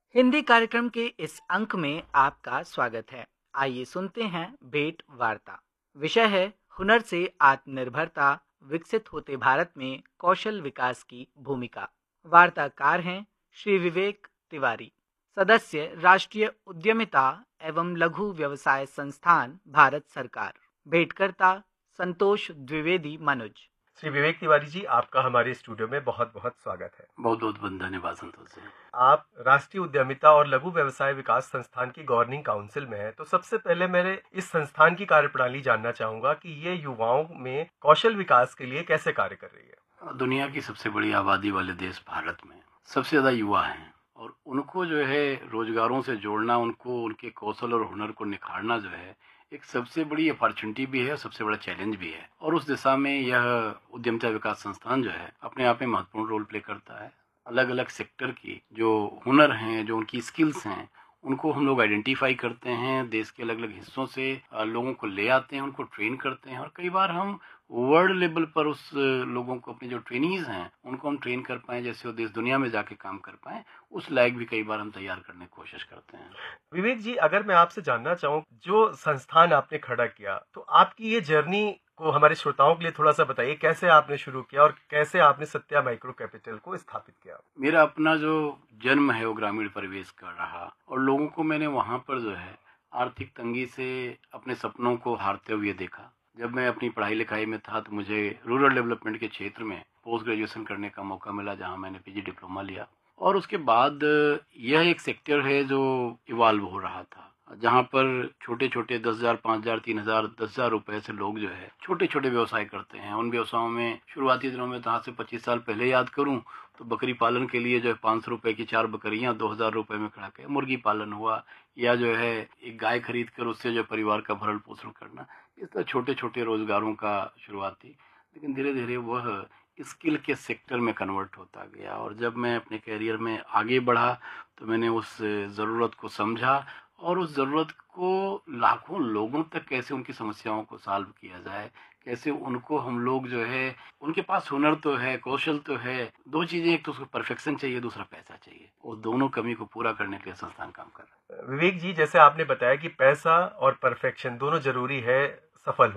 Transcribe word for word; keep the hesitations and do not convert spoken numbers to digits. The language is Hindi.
हिंदी कार्यक्रम के इस अंक में आपका स्वागत है। आइए सुनते हैं भेंट वार्ता। विषय है हुनर से आत्मनिर्भरता, विकसित होते भारत में कौशल विकास की भूमिका। वार्ताकार हैं श्री विवेक तिवारी, सदस्य राष्ट्रीय उद्यमिता एवं लघु व्यवसाय संस्थान, भारत सरकार। भेंटकर्ता संतोष द्विवेदी मनोज। श्री विवेक तिवारी जी, आपका हमारे स्टूडियो में बहुत बहुत स्वागत है। बहुत बहुत धन्यवाद संतोष जी। आप राष्ट्रीय उद्यमिता और लघु व्यवसाय विकास संस्थान की गवर्निंग काउंसिल में हैं, तो सबसे पहले मेरे इस संस्थान की कार्यप्रणाली जानना चाहूंगा कि ये युवाओं में कौशल विकास के लिए कैसे कार्य कर रही है। दुनिया की सबसे बड़ी आबादी वाले देश भारत में सबसे ज्यादा युवा हैं और उनको जो है रोजगारों से जोड़ना, उनको उनके कौशल और हुनर को निखारना जो है एक सबसे बड़ी अपॉर्चुनिटी भी है और सबसे बड़ा चैलेंज भी है। और उस दिशा में यह उद्यमिता विकास संस्थान जो है अपने आप में महत्वपूर्ण रोल प्ले करता है। अलग अलग सेक्टर की जो हुनर हैं, जो उनकी स्किल्स हैं, उनको हम लोग आइडेंटिफाई करते हैं, देश के अलग अलग हिस्सों से लोगों को ले आते हैं, उनको ट्रेन करते हैं और कई बार हम वर्ल्ड लेवल पर उस लोगों को, अपने जो ट्रेनीज हैं, उनको हम ट्रेन कर पाएं, जैसे वो देश दुनिया में जाके काम कर पाएं, उस लायक भी कई बार हम तैयार करने की कोशिश करते हैं। विवेक जी, अगर मैं आपसे जानना चाहूँ, जो संस्थान आपने खड़ा किया, तो आपकी ये जर्नी को हमारे श्रोताओं के लिए थोड़ा सा बताइए। कैसे आपने शुरू किया और कैसे आपने सत्या माइक्रो कैपिटल को स्थापित किया। मेरा अपना जो जन्म है वो ग्रामीण परिवेश का रहा और लोगों को मैंने वहाँ पर जो है आर्थिक तंगी से अपने सपनों को हारते हुए देखा। जब मैं अपनी पढ़ाई लिखाई में था तो मुझे रूरल डेवलपमेंट के क्षेत्र में पोस्ट ग्रेजुएशन करने का मौका मिला, जहाँ मैंने पीजी डिप्लोमा लिया। और उसके बाद यह एक सेक्टर है जो इवॉल्व हो रहा था, जहाँ पर छोटे छोटे दस हजार पाँच हजार तीन हजार दस हजार रुपए से लोग जो है छोटे छोटे व्यवसाय करते हैं। उन व्यवसायों में शुरुआती दिनों में, आज से पच्चीस साल पहले याद करूं तो बकरी पालन के लिए जो है पाँच सौ रुपए की चार बकरियां दो हजार रुपए में खड़ा के, मुर्गी पालन हुआ, या जो है एक गाय खरीद कर उससे जो परिवार का भरण पोषण करना, इस तरह छोटे छोटे रोजगारों का शुरुआत थी। लेकिन धीरे धीरे वह स्किल के सेक्टर में कन्वर्ट होता गया और जब मैं अपने कैरियर में आगे बढ़ा तो मैंने उस ज़रूरत को समझा और उस ज़रूरत को लाखों लोगों तक कैसे उनकी समस्याओं को सॉल्व किया जाए, कैसे उनको हम लोग जो है, उनके पास हुनर तो है, कौशल तो है, दो चीज़ें, एक तो उसको परफेक्शन चाहिए, दूसरा पैसा चाहिए, और दोनों कमी को पूरा करने के लिए संस्थान काम कर रहा है। विवेक जी, जैसे आपने बताया कि पैसा और परफेक्शन दोनों जरूरी है सफल